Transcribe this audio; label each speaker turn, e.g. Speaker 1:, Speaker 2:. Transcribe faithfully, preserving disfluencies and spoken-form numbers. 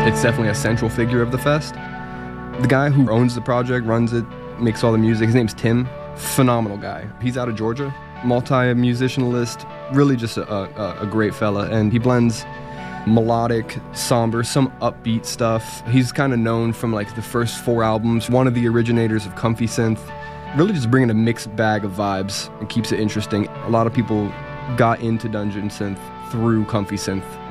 Speaker 1: It's definitely a central figure of the fest. The guy who owns the project, runs it, makes all the music, his name's Tim. Phenomenal guy. He's out of Georgia, multi-musicianalist, really just a, a, a great fella. And he blends melodic, somber, some upbeat stuff. He's kind of known from like the first four albums, one of the originators of Comfy Synth. Really just bringing a mixed bag of vibes and keeps it interesting. A lot of people got into Dungeon Synth through Comfy Synth.